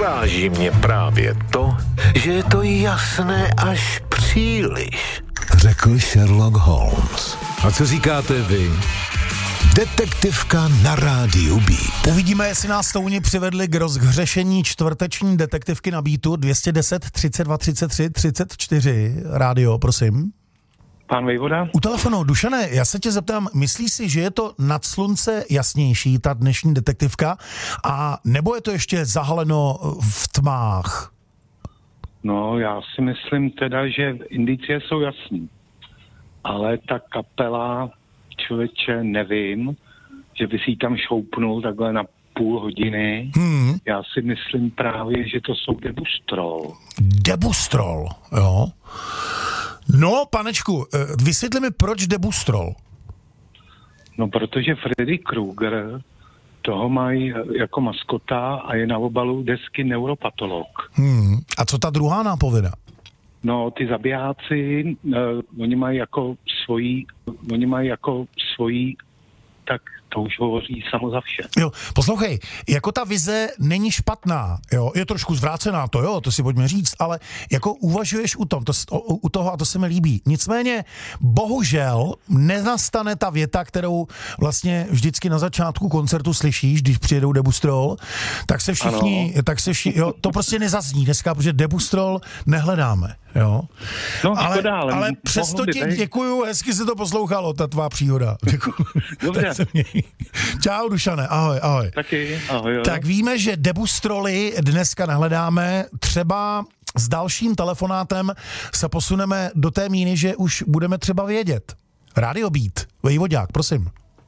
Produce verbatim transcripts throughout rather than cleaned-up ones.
Uráží mě právě to, že je to jasné až příliš, řekl Sherlock Holmes. A co říkáte vy? Detektivka na rádiu Beat. Uvidíme, jestli nás touni přivedli k rozhřešení čtvrteční detektivky na Beatu. Dvě stě deset, třicet dva, třicet tři, třicet čtyři. Rádio, prosím. Pán Vejvoda? U telefonu. Dušane, já se tě zeptám, myslíš si, že je to nad slunce jasnější, ta dnešní detektivka, a nebo je to ještě zahaleno v tmách? No, já si myslím teda, že indicie jsou jasný. Ale ta kapela, člověče, nevím, že by si ji tam šoupnul takhle na půl hodiny. Hmm. Já si myslím právě, že to jsou Debustrol. Debustrol, jo. No, panečku, vysvětli mi, proč Debustrol? No, protože Freddy Krueger toho mají jako maskota a je na obalu desky Neuropatolog. Hmm. A co ta druhá nápověda? No, ty zabijáci, uh, oni mají jako svojí, oni mají jako svojí, tak to už hovoří samo za vše. Jo, poslouchej, jako ta vize není špatná, jo, je trošku zvrácená, to jo, to si pojďme říct, ale jako uvažuješ u, tom, to, u toho a to se mi líbí. Nicméně, bohužel, nenastane ta věta, kterou vlastně vždycky na začátku koncertu slyšíš, když přijedou Debustrol, tak se všichni, ano. tak se všichni, jo, to prostě nezazní dneska, protože Debustrol nehledáme, jo. No, ale, škoda, ale, ale přesto ti tady... děkuju, hezky se to poslouchalo, ta tvá příhoda. Děkuju. Dobře. Čau, Dušane, ahoj, ahoj. Taky, ahoj. Jo. Tak víme, že Debustroly dneska nehledáme, třeba s dalším telefonátem se posuneme do té míny, že už budeme třeba vědět. Radio Beat, Vejvodák, prosím.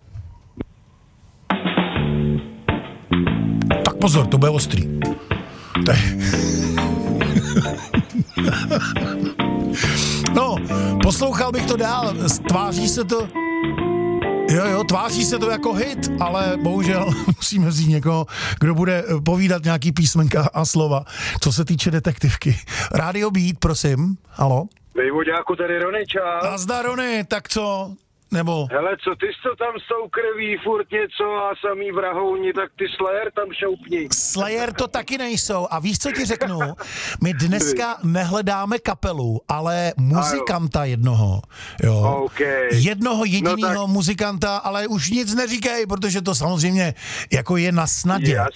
Tak pozor, to bude ostrý. No, poslouchal bych to dál, tváří se to... Jo, jo, tváří se to jako hit, ale bohužel musíme vzít někoho, kdo bude povídat nějaký písmenka a slova, co se týče detektivky. Radio Beat, prosím, halo? Vejvoďáku, tady Rony, čau. Nazdar, Rony, tak co? Nebo... Hele, co ty jsi to tam s tou krví, furt něco a samý vrahouni, tak ty Slayer tam šoupni. Slayer to taky nejsou. A víš, co ti řeknu? My dneska nehledáme kapelu, ale muzikanta jednoho. Jo. Okay. Jednoho jedinýho no tak... muzikanta, ale už nic neříkej, protože to samozřejmě jako je na snadě.